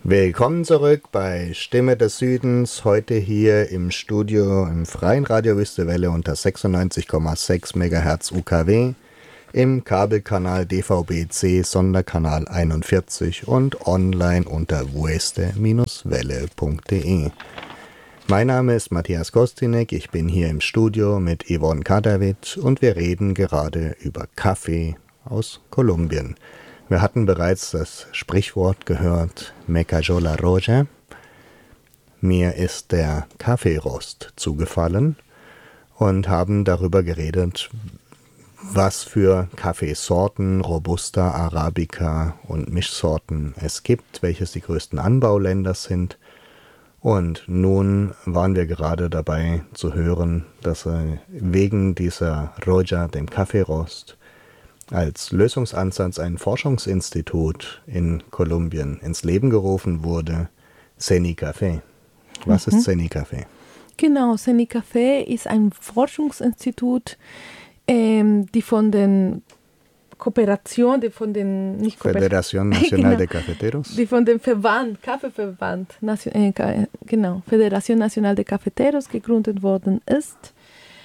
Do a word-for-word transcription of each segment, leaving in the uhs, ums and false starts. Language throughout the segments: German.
Willkommen zurück bei Stimme des Südens, heute hier im Studio im freien Radio Wüstewelle unter sechsundneunzig Komma sechs Megahertz U K W, im Kabelkanal D V B C Sonderkanal einundvierzig und online unter weste Welle punkt de. Mein Name ist Matthias Kostinek, ich bin hier im Studio mit Yvonne Kadavid und wir reden gerade über Kaffee aus Kolumbien. Wir hatten bereits das Sprichwort gehört, Me cayó la roya. Mir ist der Kaffeerost zugefallen und haben darüber geredet, was für Kaffeesorten, Robusta, Arabica und Mischsorten es gibt, welches die größten Anbauländer sind. Und nun waren wir gerade dabei zu hören, dass wegen dieser Roya, dem Kaffeerost, als Lösungsansatz ein Forschungsinstitut in Kolumbien ins Leben gerufen wurde, CENICAFE. Was mhm. ist CENICAFE? Genau, CENICAFE ist ein Forschungsinstitut, ähm, die von den Kooperation, die von den nicht Federación Nacional genau, de Cafeteros, die von dem Verband, Kaffeeverband, äh, genau, Federación Nacional de Cafeteros gegründet worden ist.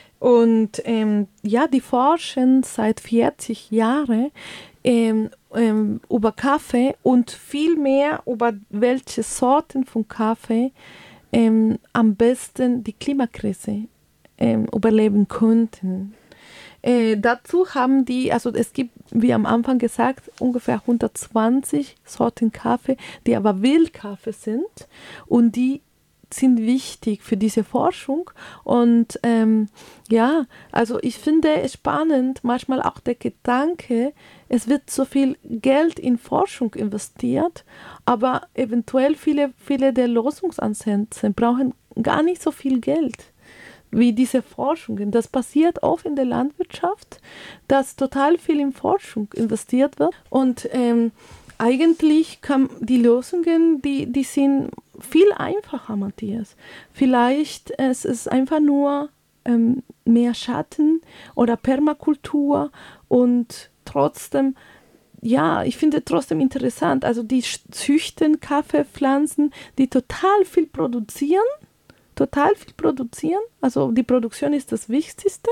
Und ähm, ja, die forschen seit vierzig Jahren ähm, ähm, über Kaffee und viel mehr über welche Sorten von Kaffee ähm, am besten die Klimakrise ähm, überleben könnten. Äh, dazu haben die, also es gibt, wie am Anfang gesagt, ungefähr hundertzwanzig Sorten Kaffee, die aber Wildkaffee sind und die sind wichtig für diese Forschung und ähm, ja, also ich finde es spannend, manchmal auch der Gedanke, es wird so viel Geld in Forschung investiert, aber eventuell viele, viele der Lösungsansätze brauchen gar nicht so viel Geld wie diese Forschungen. Das passiert oft in der Landwirtschaft, dass total viel in Forschung investiert wird und ähm, eigentlich kann die Lösungen, die, die sind viel einfacher, Matthias. Vielleicht es ist einfach nur ähm, mehr Schatten oder Permakultur und trotzdem, ja, ich finde trotzdem interessant, also die züchten Kaffeepflanzen, die total viel produzieren, total viel produzieren, also die Produktion ist das Wichtigste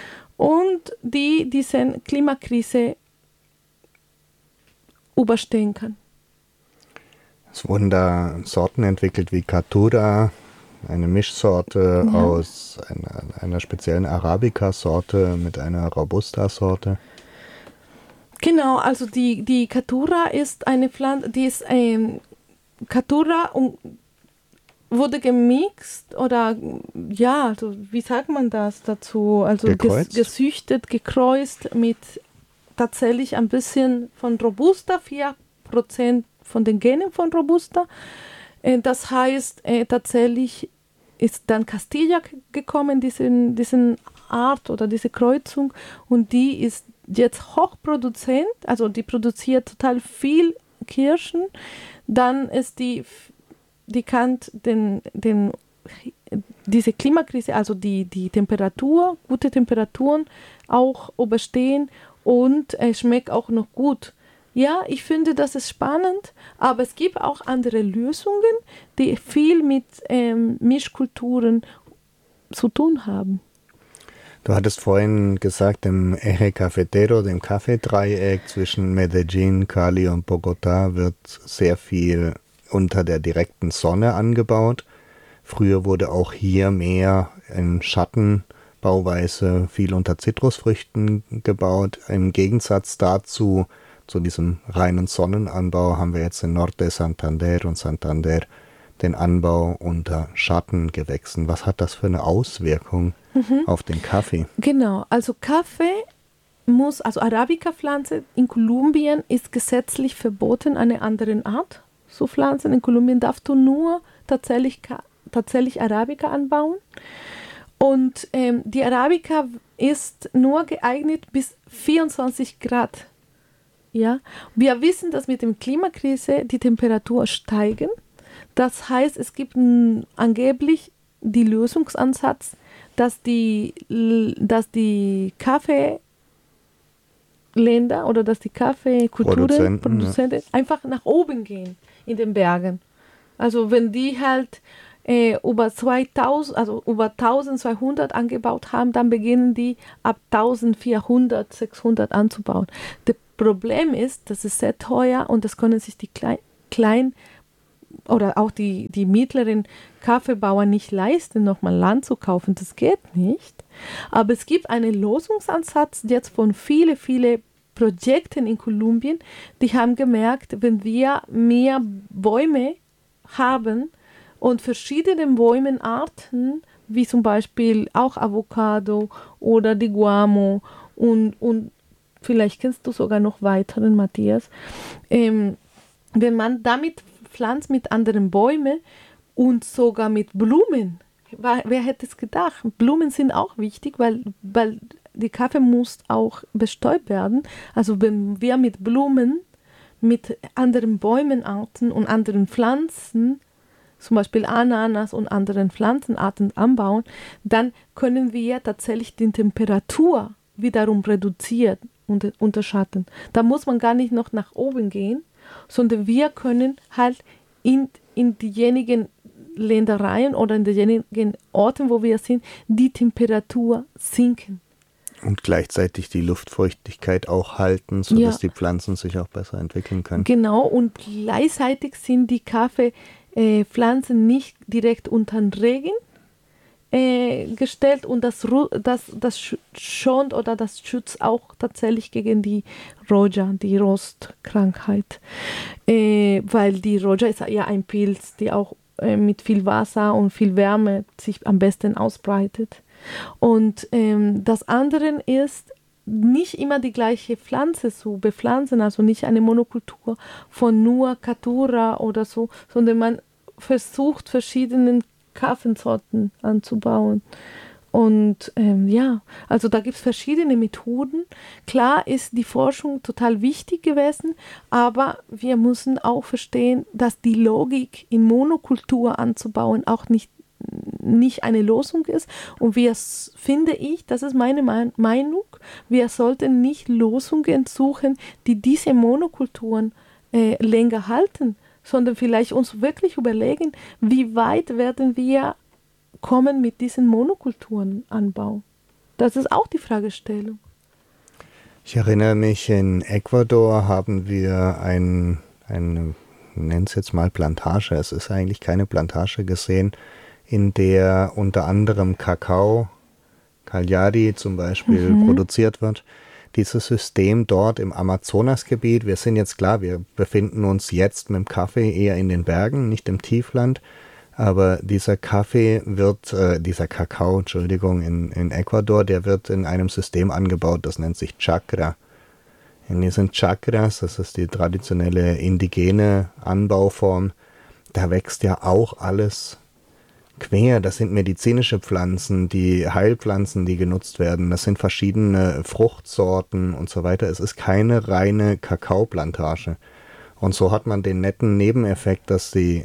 und die diese Klimakrise überstehen kann. Es wurden da Sorten entwickelt wie Caturra, eine Mischsorte ja. aus einer, einer speziellen Arabica-Sorte mit einer Robusta-Sorte. Genau, also die, die Caturra ist eine Pflanze, die ist ähm, Caturra und wurde gemixt oder ja, also wie sagt man das dazu? Also ges, gesüchtet, gekreuzt mit tatsächlich ein bisschen von Robusta, vier Prozent von den Genen von Robusta. Äh, das heißt, äh, tatsächlich ist dann Castilla gekommen, diesen, diesen Art oder diese Kreuzung und die ist jetzt Hochproduzent, also die produziert total viel Kirschen. Dann ist die, die kann den, den, diese Klimakrise, also die, die Temperatur, gute Temperaturen auch überstehen und es schmeckt auch noch gut. Ja, ich finde, das ist spannend, aber es gibt auch andere Lösungen, die viel mit ähm, Mischkulturen zu tun haben. Du hattest vorhin gesagt, im Eje Cafetero, dem Kaffeedreieck zwischen Medellín, Cali und Bogotá wird sehr viel unter der direkten Sonne angebaut. Früher wurde auch hier mehr in Schattenbauweise viel unter Zitrusfrüchten gebaut. Im Gegensatz dazu, zu diesem reinen Sonnenanbau, haben wir jetzt in Norte Santander und Santander den Anbau unter Schattengewächsen. Was hat das für eine Auswirkung mhm. auf den Kaffee? Genau, also Kaffee muss, also Arabica-Pflanze in Kolumbien ist gesetzlich verboten, eine andere Art zu pflanzen. In Kolumbien darfst du nur tatsächlich, tatsächlich Arabica anbauen. Und ähm, die Arabica ist nur geeignet bis vierundzwanzig Grad. Ja? Wir wissen, dass mit der Klimakrise die Temperatur steigen. Das heißt, es gibt m, angeblich die Lösungsansatz, dass die, dass die Kaffeeländer oder dass die Kaffeekulturen, Produzenten, Produzenten ja. einfach nach oben gehen in den Bergen. Also wenn die halt äh, über zweitausend, also über eintausendzweihundert angebaut haben, dann beginnen die ab eintausendvierhundert, sechshundert anzubauen. Das Problem ist, das ist sehr teuer und das können sich die kleinen klein oder auch die, die mittleren Kaffeebauern nicht leisten, nochmal Land zu kaufen. Das geht nicht. Aber es gibt einen Lösungsansatz jetzt von vielen, vielen Projekten in Kolumbien, die haben gemerkt, wenn wir mehr Bäume haben und verschiedene Bäumenarten, wie zum Beispiel auch Avocado oder die Guamo und, und vielleicht kennst du sogar noch weiteren, Matthias, ähm, wenn man damit pflanzt mit anderen Bäumen und sogar mit Blumen. Wer hätte es gedacht? Blumen sind auch wichtig, weil, weil die Kaffee muss auch bestäubt werden. Also wenn wir mit Blumen, mit anderen Bäumenarten und anderen Pflanzen, zum Beispiel Ananas und anderen Pflanzenarten anbauen, dann können wir tatsächlich die Temperatur wiederum reduzieren und unterschatten. Da muss man gar nicht noch nach oben gehen, sondern wir können halt in, in diejenigen Ländereien oder in diejenigen Orten, wo wir sind, die Temperatur sinken. Und gleichzeitig die Luftfeuchtigkeit auch halten, sodass ja. die Pflanzen sich auch besser entwickeln können. Genau, und gleichzeitig sind die Kaffeepflanzen äh, nicht direkt unter den Regen äh, gestellt und das, das, das schont oder das schützt auch tatsächlich gegen die Roja, die Rostkrankheit. Äh, weil die Roja ist ja ein Pilz, die auch äh, mit viel Wasser und viel Wärme sich am besten ausbreitet. Und ähm, das andere ist, nicht immer die gleiche Pflanze zu bepflanzen, also nicht eine Monokultur von nur Caturra oder so, sondern man versucht, verschiedene Kaffeesorten anzubauen. Und ähm, ja, also da gibt es verschiedene Methoden. Klar ist die Forschung total wichtig gewesen, aber wir müssen auch verstehen, dass die Logik in Monokultur anzubauen auch nicht nicht eine Lösung ist und wir, finde ich, das ist meine Meinung, wir sollten nicht Lösungen suchen, die diese Monokulturen äh, länger halten, sondern vielleicht uns wirklich überlegen, wie weit werden wir kommen mit diesen Monokulturenanbau. Das ist auch die Fragestellung. Ich erinnere mich, in Ecuador haben wir ein, eine, nenn es jetzt mal Plantage, es ist eigentlich keine Plantage gesehen, in der unter anderem Kakao, Cagliari zum Beispiel, mhm. produziert wird. Dieses System dort im Amazonasgebiet, wir sind jetzt klar, wir befinden uns jetzt mit dem Kaffee eher in den Bergen, nicht im Tiefland, aber dieser Kaffee wird, äh, dieser Kakao, Entschuldigung, in, in Ecuador, der wird in einem System angebaut, das nennt sich Chacra. In diesen Chacras, das ist die traditionelle indigene Anbauform, da wächst ja auch alles quer, das sind medizinische Pflanzen, die Heilpflanzen, die genutzt werden. Das sind verschiedene Fruchtsorten und so weiter. Es ist keine reine Kakaoplantage. Und so hat man den netten Nebeneffekt, dass die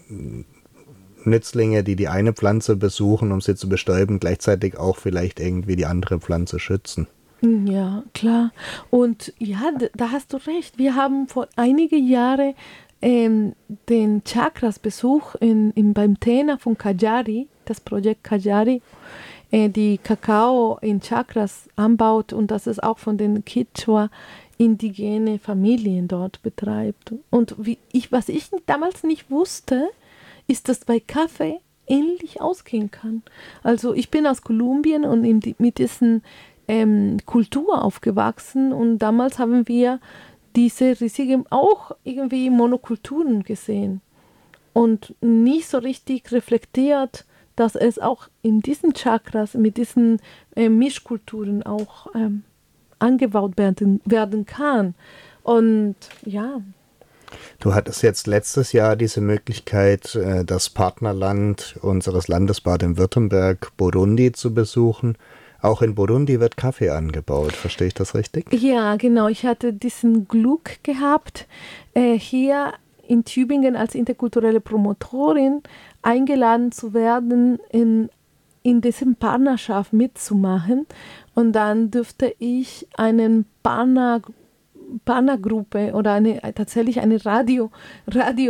Nützlinge, die die eine Pflanze besuchen, um sie zu bestäuben, gleichzeitig auch vielleicht irgendwie die andere Pflanze schützen. Ja, klar. Und ja, da hast du recht. Wir haben vor einigen Jahren Ähm, den Chakras-Besuch in, in, beim Tena von Cagliari, das Projekt Cagliari, äh, die Kakao in Chakras anbaut und das es auch von den Quechua indigene Familien dort betreibt. Und wie ich, was ich damals nicht wusste, ist, dass bei Kaffee ähnlich ausgehen kann. Also ich bin aus Kolumbien und in die, mit diesen ähm, Kultur aufgewachsen und damals haben wir diese riesigen, auch irgendwie Monokulturen gesehen und nicht so richtig reflektiert, dass es auch in diesen Chakras, mit diesen äh, Mischkulturen auch ähm, angebaut werden, werden kann. Und ja. Du hattest jetzt letztes Jahr diese Möglichkeit, äh, das Partnerland unseres Landes Baden-Württemberg, Burundi, zu besuchen. Auch in Burundi wird Kaffee angebaut, verstehe ich das richtig? Ja, genau. Ich hatte diesen Glück gehabt, äh, hier in Tübingen als interkulturelle Promotorin eingeladen zu werden, in, in diesem Partnerschaft mitzumachen. Und dann dürfte ich einen Partner, Partnergruppe oder eine, tatsächlich eine Radio, Radio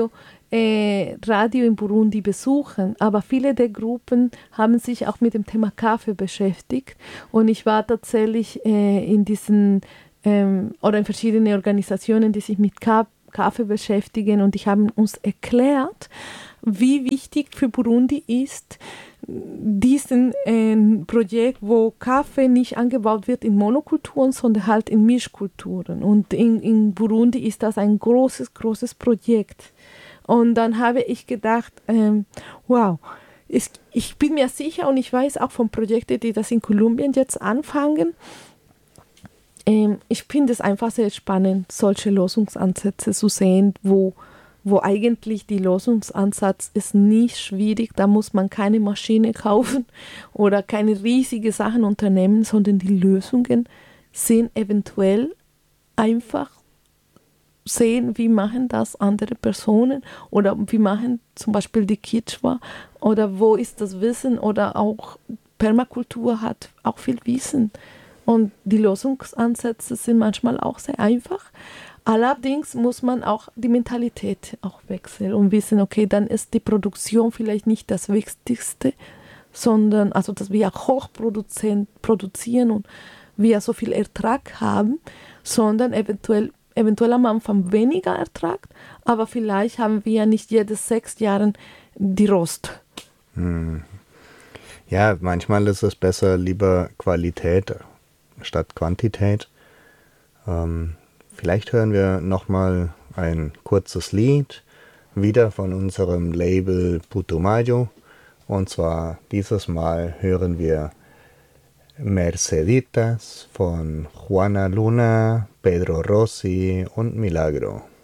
äh, Radio in Burundi besuchen, aber viele der Gruppen haben sich auch mit dem Thema Kaffee beschäftigt und ich war tatsächlich äh, in diesen ähm, oder in verschiedenen Organisationen, die sich mit Ka- Kaffee beschäftigen und die haben uns erklärt, wie wichtig für Burundi ist, diesen äh, Projekt, wo Kaffee nicht angebaut wird in Monokulturen, sondern halt in Mischkulturen. Und in, in Burundi ist das ein großes, großes Projekt. Und dann habe ich gedacht, ähm, wow, ich, ich bin mir sicher und ich weiß auch von Projekten, die das in Kolumbien jetzt anfangen. Ähm, ich finde es einfach sehr spannend, solche Lösungsansätze zu sehen, wo wo eigentlich die Lösungsansatz ist nicht schwierig, da muss man keine Maschine kaufen oder keine riesige Sachen unternehmen, sondern die Lösungen sind eventuell einfach sehen, wie machen das andere Personen oder wie machen zum Beispiel die Kichwa oder wo ist das Wissen oder auch Permakultur hat auch viel Wissen und die Lösungsansätze sind manchmal auch sehr einfach. Allerdings muss man auch die Mentalität auch wechseln und wissen, okay, dann ist die Produktion vielleicht nicht das Wichtigste, sondern also, dass wir hoch produzieren und wir so viel Ertrag haben, sondern eventuell, eventuell am Anfang weniger Ertrag, aber vielleicht haben wir nicht jedes sechs Jahre die Rost. Hm. Ja, manchmal ist es besser, lieber Qualität statt Quantität. Ähm, Vielleicht hören wir nochmal ein kurzes Lied, wieder von unserem Label Putumayo. Und zwar dieses Mal hören wir Merceditas von Juana Luna, Pedro Rossi und Milagro.